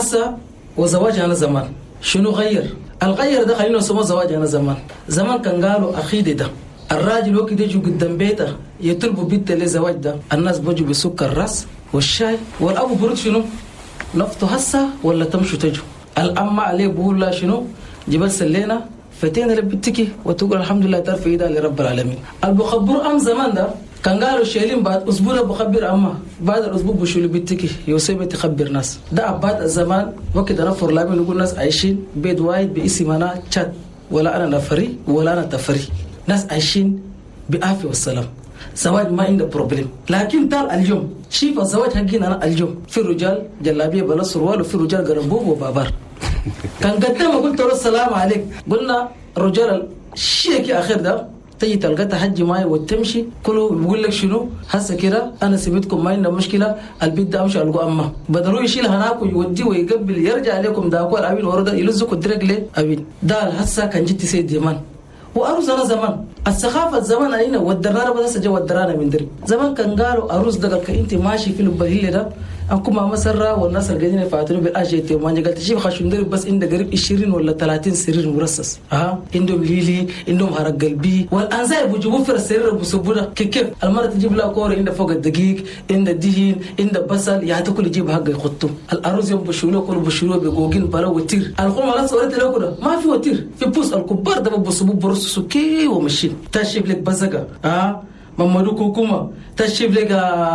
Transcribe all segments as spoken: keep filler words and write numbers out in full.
هسه وزواج أنا زمان شنو غير؟ الغير ده خلينا نسموه زواج أنا زمان. زمان كان قالوا أخيدي ده الراجل وقت يجوا قدام بيته يطلبوا بنت لزواج ده، الناس بيجوا بسكر الراس والشاي والأبو برد شنو؟ نفطوا هسه ولا تمشوا تجوا. الأم عليه بقول لا شنو؟ جبل سلينا فتينا لبتكي وتقول الحمد لله ترفع إيدها لرب العالمين. البخبر أم زمان ده كان قالوا شايلين بعد أسبوع بخبر أما بعد الأسبوع بشو لبتكي يوسف تخبر ناس. ده بعد الزمان وقت أنا فرلامي نقول ناس عايشين بيت واحد باسم أنا تشات ولا أنا نفري ولا أنا تفري، ناس عايشين بعافية والسلام، زواج ما عنده بروبليم. لكن تعال اليوم شوف الزواج حقين أنا اليوم في رجال جلابية بلا سروال وفي رجال قرنبوب وبابار. كان قدام قلت له السلام عليك، قلنا رجال الشيك يا أخير ده تيجي تلقى تحجي معي وتمشي كله بيقول لك شنو هسه كده انا سيبتكم ما عندنا مشكله البيت ده امشي القوا اما بدلوا يشيلها هناك ويودي ويقبل يرجع عليكم ده اكو الابين ورده يلزقوا الدرج ليه ابين ده هسه كان جيت سيد يمان وأروس أنا زمان السخافة زمان علينا ودرنا بس جا ودرنا من دري زمان كان قالوا أروس دقل كأنت ماشي في البهيل ده أنكم ما مسرة والناس الجديدة فاتنوا بالأجيتي وما نقدر تجيب خشون دري بس إنده قريب عشرين ولا ثلاثين سرير مرصص ها عندهم ليلي عندهم هرق قلبي والأنزاي بيجيبوا في السرير بسبوده كيف المرة تجيب لها كورة عنده فوق الدقيق عنده دهين عنده بصل يعني تقول يجيب حق يخطو الأروس يوم بشولو كل بشولو بيجوجين بلا وتير الخوم على صورة له كده ما في وتير في بوس الكبار ده ببصبوا برصصوا كي ومشين تشيب لك بزقة ها ممدو كوكوما تشيب لك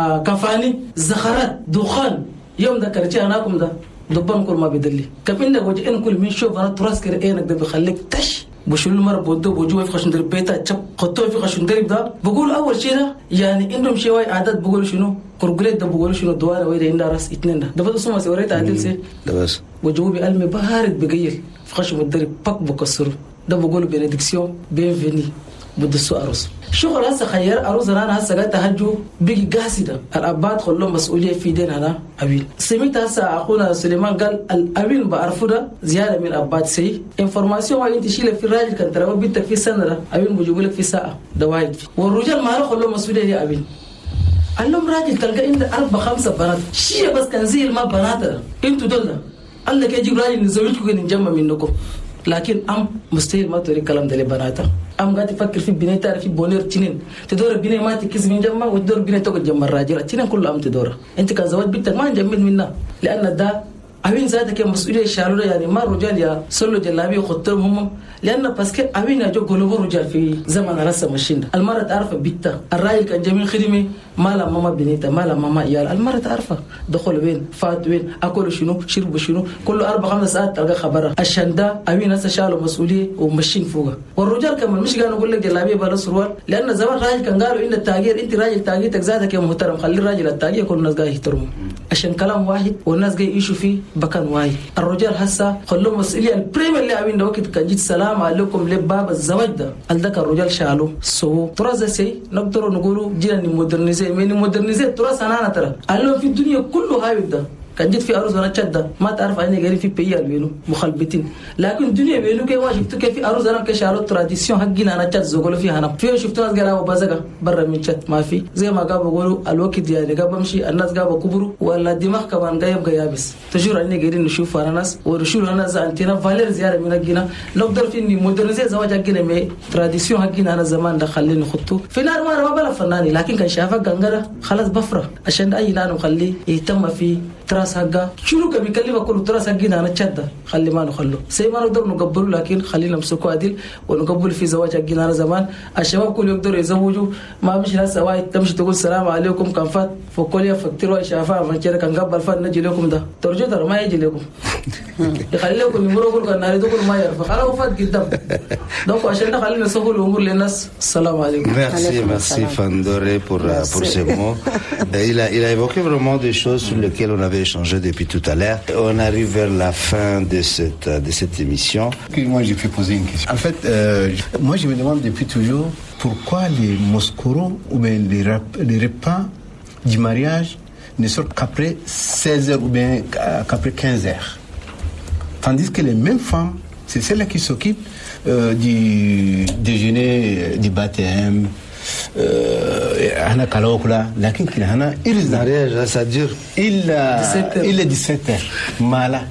كفاني زخرات دخان يوم ده كرتي أناكم ده دبان كل ما بدلي كمين ده وجه إن كل من شوف أنا تراس كر إيه نقدر بخليك تش بشيل مرة بودو بوجوه في خشن درب بيتا شب خطوه في خشن درب ده بقول أول شيء ده يعني إنهم شيء واي عادات بقول شنو كرجلات ده بقول شنو دوار ويدا عند راس اتنين ده ده بس ما سويت عادل سي ده بس وجوه بقلمي بارد بقيل في خشن الدرب بق بكسره ده بقول بندكسيون بينفيني بده السوق أروس شغل هسه خير أروس أنا هسه قاعد تهجو بيجي قاسدة الأبات خلهم مسؤولية في دين أنا أبين سمعت هسه أخونا سليمان قال الأبين بعرفه ده زيادة من الأبات سي إنفورماسيون ما أنت شيله في الراجل كان ترى بيتك في سنة ده أبين بيجيبوا لك في ساعة ده واحد والرجال ما له خلهم مسؤولية يا أبين اللهم راجل تلقى عنده أربع خمسة بنات شيء بس كان زي ما بنات أنتوا دول الله كي يجيب راجل نزوجكم نجمع منكم لكن أم مستحيل ما توري كلام ده لبناتها أم قاعد تفكر في بناء تعرف في بونير تنين تدور بناء ما تكذب من جمع وتدور بناء تقعد جمع الراجل تنين كله أم تدورها أنت كزواج بنتك ما نجمد منها لأن ده أبين ذاتك مسؤولية شارورة يعني ما الرجال يا سلوا جلابي وخطرهم هم لأن بسكت أبين أجو قلوب الرجال في زمن رسم مشين المرة تعرف بيتها الراجل كان جميل خدمي ما لا ماما بنيته ما لا ماما إيال المرة تعرفها دخل وين فات وين أكل شنو شرب شنو كل أربع خمس ساعات تلقى خبرها عشان ده أبين هسه شالوا مسؤولية ومشين فوقها والرجال كمان مش قالوا أقول لك جلابية بلا سروال لأن زمان راجل كان قالوا إن التاجير أنت راجل تاجيرتك ذاتك يا محترم خلي الراجل التاجير كل الناس قاعد يحترمه عشان كلام واحد والناس قاعد يعيشوا فيه بكان واحد الرجال هسه خلوا مسؤولية البريم اللي أبين ده وقت كان جيت سلام عليكم لباب الزواج ده الذكر الرجال شالوا سو ترى زي نقدر نقولوا جينا نمودرنيزي من نمودرنيزي ترى سنانا ترى قالوا في الدنيا كله هاي ده كان جيت في أروز أنا تشدا ما تعرف أني قاعدين في بيال بينو مخلبتين لكن الدنيا بينو كي واجب تك في أروز أنا كشالو تراديسيون حقنا أنا تشد زوجلو فيها أنا في شفت ناس قالوا بزقة برا من تشد ما في زي ما قابوا يقولوا الوقت يعني قابوا مشي الناس قابوا كبروا ولا الدماغ كمان جايب جايبس تجور أني قاعدين نشوف أنا ناس ورشول أنا زانتنا فالير زيادة من الجنا نقدر فيني مودرنيزي زواج حقنا مي تراديسيون حقنا أنا زمان دخلني نخطو في نار ما ما بلا فناني لكن كان شافك جنجرة خلاص بفرة عشان أي نار مخليه يهتم في تراس حقه شنو كان بيكلمك كل تراس حقنا أنا تشدة خلي ما نخلو سي ما نقدر نقبله لكن خلينا نمسكه عدل ونقبل في زواج حقنا أنا زمان الشباب كل يقدروا يزوجوا ما مش ناس وايد تمشي تقول السلام عليكم كان فات فكل يفكروا شافها من كده كان قبل فات نجي لكم ده ترجو ترى ما يجي لكم يخلي لكم يمروا يقول كان ناري تقول ما يعرف خلاص فات قدام donc عشان خلينا نسهل الأمور للناس السلام عليكم. Merci, merci Fandoré pour pour ces mots. Il a il a évoqué vraiment des choses sur lesquelles on avait échangé depuis tout à l'heure. On arrive vers la fin de cette de cette émission. Moi, j'ai fait poser une question. En fait, euh, moi, je me demande depuis toujours pourquoi les moscoros ou bien les, rap- les repas du mariage ne sortent qu'après seize heures ou bien qu'après quinze heures. Tandis que les mêmes femmes, c'est celles qui s'occupent euh, du déjeuner, du baptême. أنا كلاوكلا لكن كنا هنا إرز mariage ça dure إلا إلا dix-sept heures ما لا